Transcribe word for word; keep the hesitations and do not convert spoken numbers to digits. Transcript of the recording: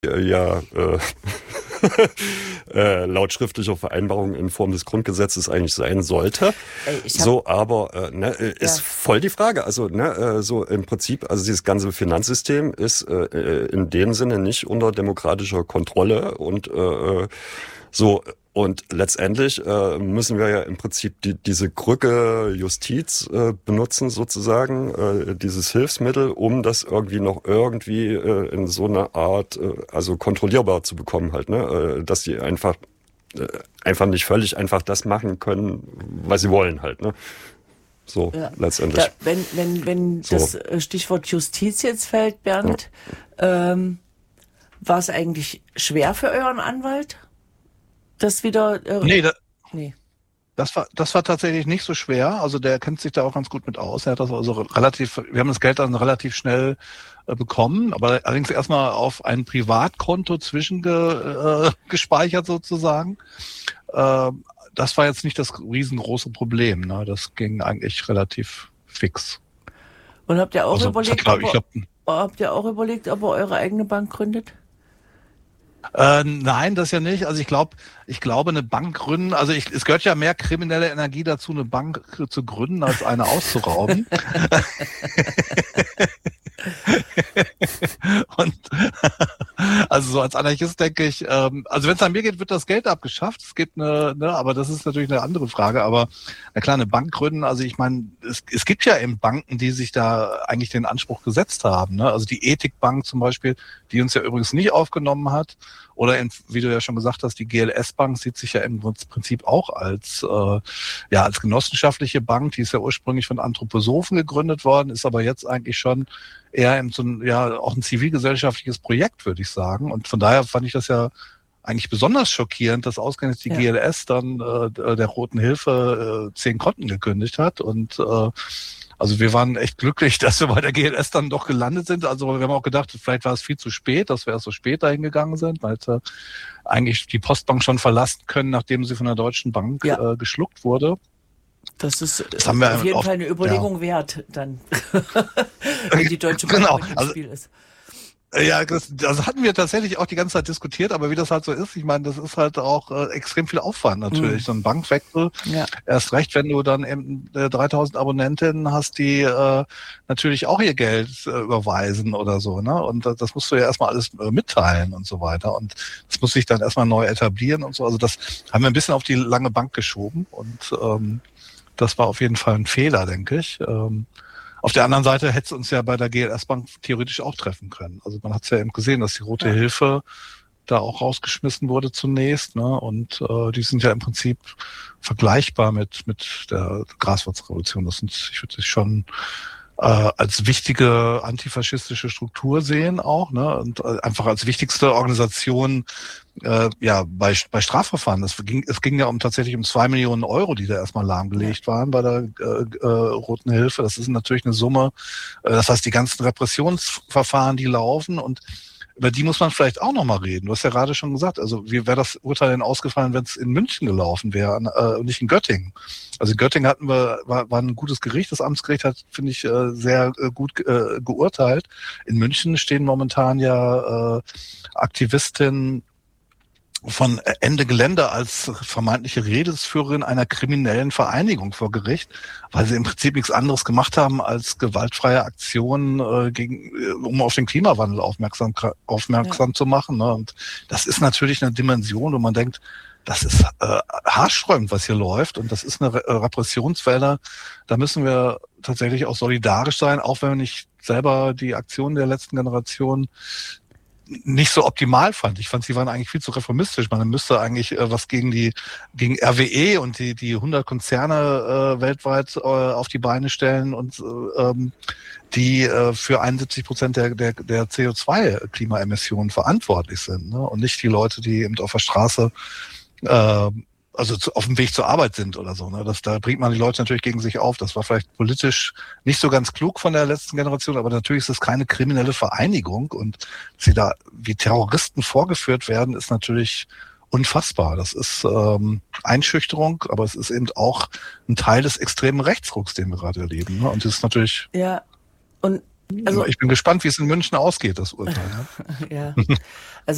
äh, ja äh, äh, laut schriftlicher Vereinbarung in Form des Grundgesetzes eigentlich sein sollte. Ey, ich hab, so, aber äh, ne, ist ja. voll die Frage. Also ne, äh, so im Prinzip, also dieses ganze Finanzsystem ist äh, in dem Sinne nicht unter demokratischer Kontrolle und äh, so. Und letztendlich äh, müssen wir ja im Prinzip die, diese Krücke Justiz äh, benutzen, sozusagen, äh, dieses Hilfsmittel, um das irgendwie noch irgendwie äh, in so eine Art, äh, also kontrollierbar zu bekommen halt, ne? Äh, dass die einfach, äh, einfach nicht völlig einfach das machen können, was sie wollen halt, ne? So, Ja. letztendlich. Da, wenn wenn, wenn So. das Stichwort Justiz jetzt fällt, Bernd, ja. ähm, war es eigentlich schwer für euren Anwalt? Das wieder. Äh, nee, da, nee. Das war, das war tatsächlich nicht so schwer. Also der kennt sich da auch ganz gut mit aus. Er hat das also relativ, wir haben das Geld dann relativ schnell äh, bekommen, aber allerdings erstmal auf ein Privatkonto zwischengespeichert äh, sozusagen. Äh, das war jetzt nicht das riesengroße Problem. Ne? Das ging eigentlich relativ fix. Und habt ihr auch also, überlegt, glaub, ob, ich glaub, habt ihr auch überlegt, ob ihr eure eigene Bank gründet? Äh, nein, das ja nicht. Also ich glaube, ich glaube, eine Bank gründen, also ich, es gehört ja mehr kriminelle Energie dazu, eine Bank zu gründen, als eine auszurauben. Und also so als Anarchist denke ich, ähm, also wenn es an mir geht, wird das Geld abgeschafft. Es gibt eine, ne, aber das ist natürlich eine andere Frage. Aber na klar, eine Bank gründen, also ich meine, es, es gibt ja eben Banken, die sich da eigentlich den Anspruch gesetzt haben. Ne? Also die Ethikbank zum Beispiel, die uns ja übrigens nicht aufgenommen hat. Oder in, wie du ja schon gesagt hast, die G L S-Bank sieht sich ja im Prinzip auch als äh, ja als genossenschaftliche Bank. Die ist ja ursprünglich von Anthroposophen gegründet worden, ist aber jetzt eigentlich schon eher in so ein, ja auch ein zivilgesellschaftliches Projekt, würde ich sagen. Und von daher fand ich das ja eigentlich besonders schockierend, dass ausgerechnet die ja. G L S dann äh, der Roten Hilfe äh, zehn Konten gekündigt hat. Und äh, also wir waren echt glücklich, dass wir bei der G L S dann doch gelandet sind. Also wir haben auch gedacht, vielleicht war es viel zu spät, dass wir erst so spät dahin gegangen sind, weil äh, eigentlich die Postbank schon verlassen können, nachdem sie von der Deutschen Bank ja. äh, geschluckt wurde. Das ist das haben wir auf jeden auch, Fall eine Überlegung ja. wert, dann, wenn die Deutsche Bank genau. mit im also, Spiel ist. Ja, das, das hatten wir tatsächlich auch die ganze Zeit diskutiert, aber wie das halt so ist, ich meine, das ist halt auch äh, extrem viel Aufwand natürlich, mhm. so ein Bankwechsel. Ja. Erst recht, wenn du dann eben äh, dreitausend Abonnentinnen hast, die äh, natürlich auch ihr Geld äh, überweisen oder so, ne? Und äh, das musst du ja erstmal alles äh, mitteilen und so weiter. Und das muss sich dann erstmal neu etablieren und so. Also das haben wir ein bisschen auf die lange Bank geschoben und ähm, das war auf jeden Fall ein Fehler, denke ich. Ähm, Auf der anderen Seite hätte es uns ja bei der G L S-Bank theoretisch auch treffen können. Also man hat es ja eben gesehen, dass die Rote ja. Hilfe da auch rausgeschmissen wurde zunächst. Ne? Und äh, die sind ja im Prinzip vergleichbar mit mit der Graswurzrevolution. Das sind, ich würde schon äh, als wichtige antifaschistische Struktur sehen auch. Ne? Und äh, einfach als wichtigste Organisation äh, ja bei bei Strafverfahren. Das ging, es ging ja um tatsächlich um zwei Millionen Euro, die da erstmal lahmgelegt waren bei der äh, äh, Roten Hilfe. Das ist natürlich eine Summe. Äh, das heißt, die ganzen Repressionsverfahren, die laufen und über die muss man vielleicht auch nochmal reden. Du hast ja gerade schon gesagt, also wie wäre das Urteil denn ausgefallen, wenn es in München gelaufen wäre äh, und nicht in Göttingen? Also in Göttingen hatten wir, war, war ein gutes Gericht. Das Amtsgericht hat, finde ich, äh, sehr äh, gut äh, geurteilt. In München stehen momentan ja äh, Aktivistinnen von Ende Gelände als vermeintliche Redelsführerin einer kriminellen Vereinigung vor Gericht, weil sie im Prinzip nichts anderes gemacht haben als gewaltfreie Aktionen äh, gegen, um auf den Klimawandel aufmerksam aufmerksam ja. zu machen. Ne? Und das ist natürlich eine Dimension, wo man denkt, das ist äh, haarsträubend, was hier läuft, und das ist eine Re- Repressionswelle. Da müssen wir tatsächlich auch solidarisch sein, auch wenn wir nicht selber die Aktionen der letzten Generation nicht so optimal fand. Ich fand, sie waren eigentlich viel zu reformistisch. Man müsste eigentlich äh, was gegen die gegen R W E und die die hundert Konzerne äh, weltweit äh, auf die Beine stellen und äh, ähm, die äh, für einundsiebzig Prozent der der der C O zwei Klimaemissionen verantwortlich sind, ne? Und nicht die Leute, die eben auf der Straße äh, also zu, auf dem Weg zur Arbeit sind oder so. Ne? Das, da bringt man die Leute natürlich gegen sich auf. Das war vielleicht politisch nicht so ganz klug von der letzten Generation, aber natürlich ist es keine kriminelle Vereinigung, und dass sie da wie Terroristen vorgeführt werden, ist natürlich unfassbar. Das ist ähm, Einschüchterung, aber es ist eben auch ein Teil des extremen Rechtsrucks, den wir gerade erleben. Ne? Und das ist natürlich... Ja, und also ich bin gespannt, wie es in München ausgeht, das Urteil. Ja, ja. also